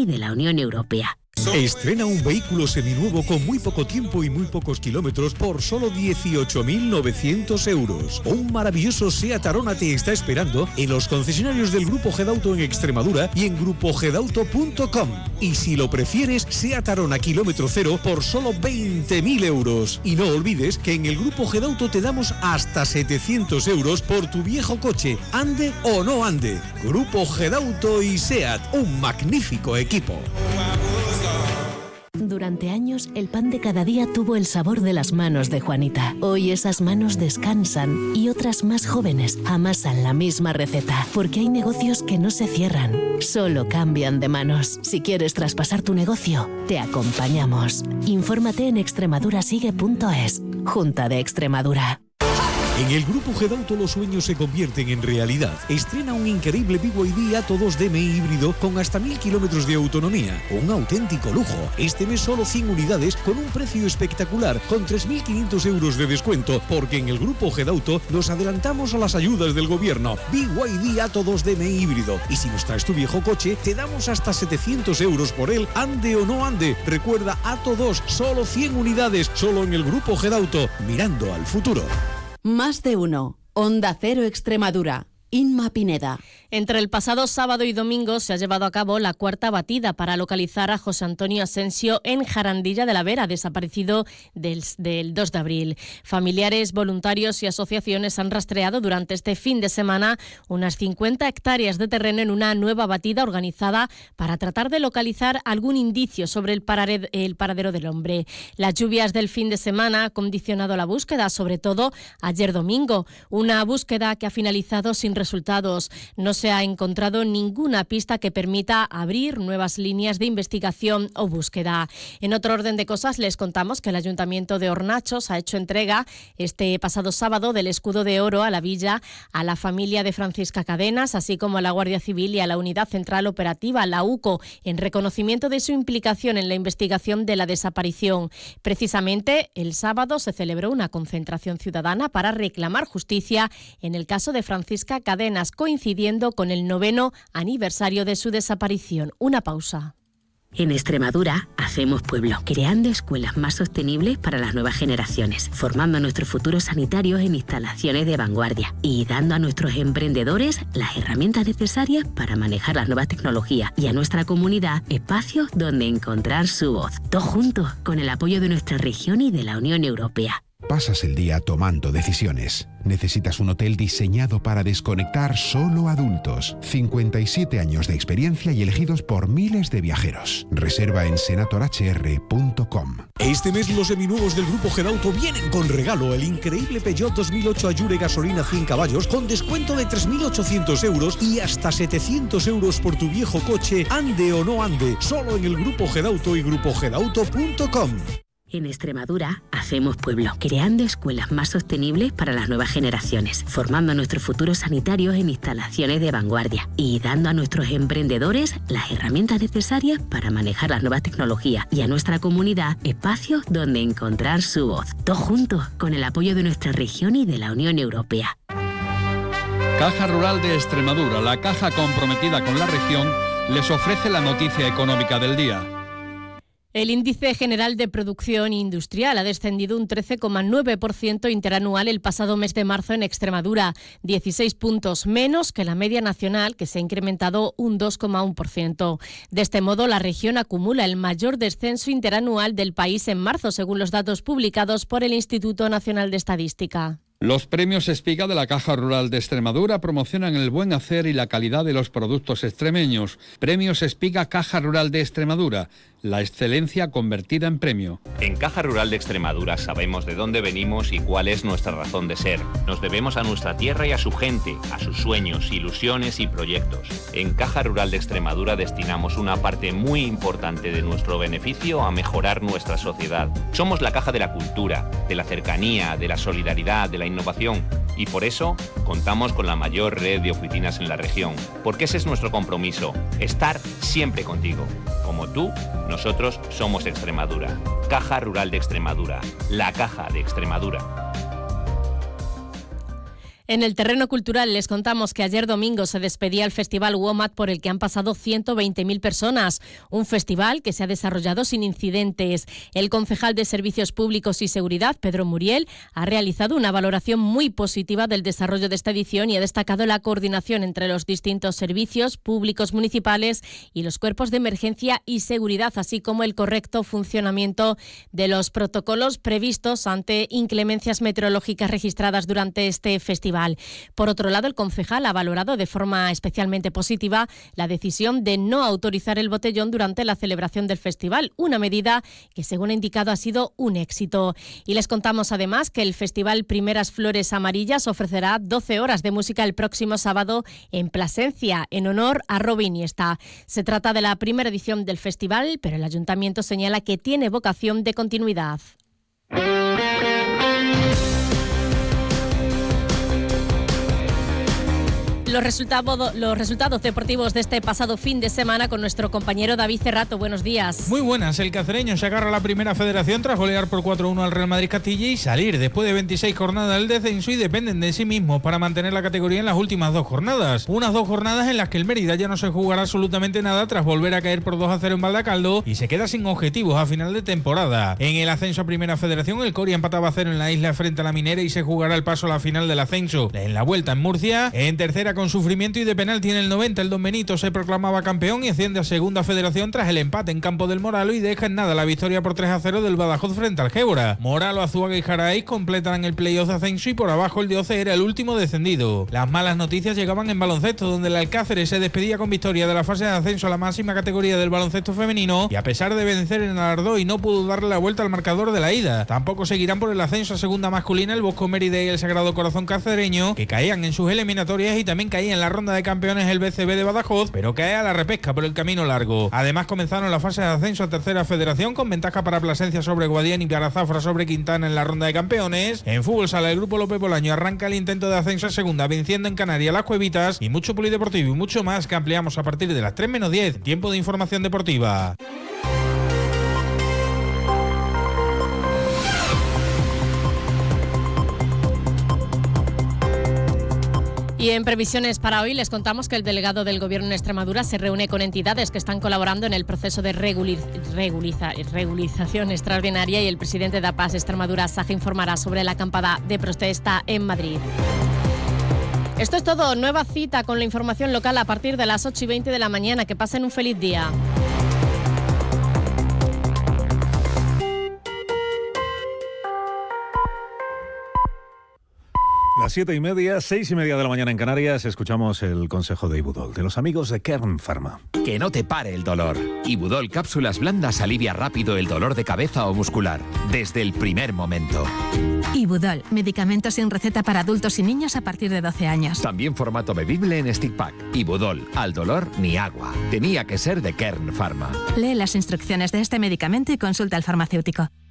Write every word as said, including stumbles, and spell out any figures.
y de la Unión Europea. Estrena un vehículo seminuevo con muy poco tiempo y muy pocos kilómetros por solo dieciocho mil novecientos euros. Un maravilloso SEAT Arona te está esperando en los concesionarios del Grupo Gedauto en Extremadura y en grupo gedauto punto com. Y si lo prefieres, SEAT Arona kilómetro cero por solo veinte mil euros. Y no olvides que en el Grupo Gedauto te damos hasta setecientos euros por tu viejo coche, ande o no ande. Grupo Gedauto y SEAT, un magnífico equipo. Durante años, el pan de cada día tuvo el sabor de las manos de Juanita. Hoy esas manos descansan y otras más jóvenes amasan la misma receta, porque hay negocios que no se cierran, solo cambian de manos. Si quieres traspasar tu negocio, te acompañamos. Infórmate en extremadurasigue punto es. Junta de Extremadura. En el Grupo Gedauto los sueños se convierten en realidad. Estrena un increíble B Y D Atto dos D M I híbrido con hasta mil kilómetros de autonomía. Un auténtico lujo. Este mes solo cien unidades con un precio espectacular, con tres mil quinientos euros de descuento, porque en el Grupo Gedauto nos adelantamos a las ayudas del gobierno. B Y D Atto dos D M I híbrido. Y si nos traes tu viejo coche, te damos hasta setecientos euros por él, ande o no ande. Recuerda, Atto dos, solo cien unidades, solo en el Grupo Gedauto, mirando al futuro. Más de uno. Onda Cero Extremadura. Inma Pineda. Entre el pasado sábado y domingo se ha llevado a cabo la cuarta batida para localizar a José Antonio Asensio en Jarandilla de la Vera, desaparecido del, del dos de abril. Familiares, voluntarios y asociaciones han rastreado durante este fin de semana unas cincuenta hectáreas de terreno en una nueva batida organizada para tratar de localizar algún indicio sobre el, parare, el paradero del hombre. Las lluvias del fin de semana han condicionado la búsqueda, sobre todo ayer domingo. Una búsqueda que ha finalizado sin resultados. No se ha encontrado ninguna pista que permita abrir nuevas líneas de investigación o búsqueda. En otro orden de cosas, les contamos que el Ayuntamiento de Hornachos ha hecho entrega este pasado sábado del escudo de oro a la villa, a la familia de Francisca Cadenas, así como a la Guardia Civil y a la Unidad Central Operativa, la U C O, en reconocimiento de su implicación en la investigación de la desaparición. Precisamente el sábado se celebró una concentración ciudadana para reclamar justicia en el caso de Francisca Cadenas, coincidiendo con el noveno aniversario de su desaparición. Una pausa. En Extremadura hacemos pueblo, creando escuelas más sostenibles para las nuevas generaciones, formando a nuestros futuros sanitarios en instalaciones de vanguardia y dando a nuestros emprendedores las herramientas necesarias para manejar las nuevas tecnologías y a nuestra comunidad espacios donde encontrar su voz. Todos juntos, con el apoyo de nuestra región y de la Unión Europea. Pasas el día tomando decisiones. Necesitas un hotel diseñado para desconectar solo adultos. cincuenta y siete años de experiencia y elegidos por miles de viajeros. Reserva en senator h r punto com. Este mes los seminuevos del Grupo Gedauto vienen con regalo: el increíble Peugeot dos mil ocho Allure gasolina cien caballos con descuento de tres mil ochocientos euros y hasta setecientos euros por tu viejo coche, ande o no ande, solo en el Grupo Gedauto y grupo gedauto punto com. En Extremadura hacemos pueblo, creando escuelas más sostenibles para las nuevas generaciones, formando a nuestros futuros sanitarios en instalaciones de vanguardia y dando a nuestros emprendedores las herramientas necesarias para manejar las nuevas tecnologías y a nuestra comunidad espacios donde encontrar su voz. Todos juntos, con el apoyo de nuestra región y de la Unión Europea. Caja Rural de Extremadura, la caja comprometida con la región, les ofrece la noticia económica del día. El índice general de producción industrial ha descendido un trece coma nueve por ciento interanual el pasado mes de marzo en Extremadura, dieciséis puntos menos que la media nacional, que se ha incrementado un dos coma uno por ciento. De este modo, la región acumula el mayor descenso interanual del país en marzo, según los datos publicados por el Instituto Nacional de Estadística. Los premios Espiga de la Caja Rural de Extremadura promocionan el buen hacer y la calidad de los productos extremeños. Premios Espiga Caja Rural de Extremadura, la excelencia convertida en premio. En Caja Rural de Extremadura sabemos de dónde venimos y cuál es nuestra razón de ser. Nos debemos a nuestra tierra y a su gente, a sus sueños, ilusiones y proyectos. En Caja Rural de Extremadura destinamos una parte muy importante de nuestro beneficio a mejorar nuestra sociedad. Somos la caja de la cultura, de la cercanía, de la solidaridad, de la innovación, y por eso contamos con la mayor red de oficinas en la región, porque ese es nuestro compromiso, estar siempre contigo. Como tú, nosotros somos Extremadura. Caja Rural de Extremadura, la caja de Extremadura. En el terreno cultural les contamos que ayer domingo se despedía el Festival WOMAD por el que han pasado ciento veinte mil personas. Un festival que se ha desarrollado sin incidentes. El concejal de Servicios Públicos y Seguridad, Pedro Muriel, ha realizado una valoración muy positiva del desarrollo de esta edición y ha destacado la coordinación entre los distintos servicios públicos municipales y los cuerpos de emergencia y seguridad, así como el correcto funcionamiento de los protocolos previstos ante inclemencias meteorológicas registradas durante este festival. Por otro lado, el concejal ha valorado de forma especialmente positiva la decisión de no autorizar el botellón durante la celebración del festival, una medida que, según ha indicado, ha sido un éxito. Y les contamos además que el Festival Primeras Flores Amarillas ofrecerá doce horas de música el próximo sábado en Plasencia, en honor a Robe Iniesta. Se trata de la primera edición del festival, pero el Ayuntamiento señala que tiene vocación de continuidad. Los resultados, los resultados deportivos de este pasado fin de semana con nuestro compañero David Cerrato. Buenos días. Muy buenas. El cacereño se agarra a la primera federación tras golear por cuatro uno al Real Madrid Castilla y salir después de veintiséis jornadas del descenso, y dependen de sí mismos para mantener la categoría en las últimas dos jornadas. Unas dos jornadas en las que el Mérida ya no se jugará absolutamente nada tras volver a caer por dos a cero en Valdacaldo y se queda sin objetivos a final de temporada. En el ascenso a primera federación, el Coria empataba a cero en la isla frente a la Minera y se jugará el paso a la final del ascenso. En la vuelta en Murcia, en tercera con sufrimiento y de penalti en el noventa, el Don Benito se proclamaba campeón y asciende a segunda federación tras el empate en campo del Moralo y deja en nada la victoria por tres a cero del Badajoz frente al Gébora. Moralo, Azuaga y Jaraíz completan el playoff de ascenso y por abajo el de Oce era el último descendido. Las malas noticias llegaban en baloncesto, donde el Alcáceres se despedía con victoria de la fase de ascenso a la máxima categoría del baloncesto femenino y a pesar de vencer en Alardoy no pudo darle la vuelta al marcador de la ida. Tampoco seguirán por el ascenso a segunda masculina el Bosco Mérida y el Sagrado Corazón Cacereño, que caían en sus eliminatorias y también caían en la ronda de campeones el B C B de Badajoz, pero cae a la repesca por el camino largo. Además comenzaron la fase de ascenso a tercera federación con ventaja para Plasencia sobre Guadiana y para Zafra sobre Quintana en la ronda de campeones. En fútbol sala el grupo López Bolaño arranca el intento de ascenso a segunda venciendo en Canarias las Cuevitas, y mucho polideportivo y mucho más que ampliamos a partir de las tres menos diez, tiempo de información deportiva. Y en previsiones para hoy les contamos que el delegado del Gobierno en Extremadura se reúne con entidades que están colaborando en el proceso de reguliz, reguliza, regularización extraordinaria y el presidente de A P A S Extremadura, Saja, informará sobre la acampada de protesta en Madrid. Esto es todo. Nueva cita con la información local a partir de las ocho y veinte de la mañana. Que pasen un feliz día. Las siete y media, seis y media de la mañana en Canarias, escuchamos el consejo de Ibudol, de los amigos de Kern Pharma. Que no te pare el dolor. Ibudol Cápsulas Blandas alivia rápido el dolor de cabeza o muscular, desde el primer momento. Ibudol, medicamento sin receta para adultos y niños a partir de doce años. También formato bebible en stick pack. Ibudol, al dolor ni agua. Tenía que ser de Kern Pharma. Lee las instrucciones de este medicamento y consulta al farmacéutico.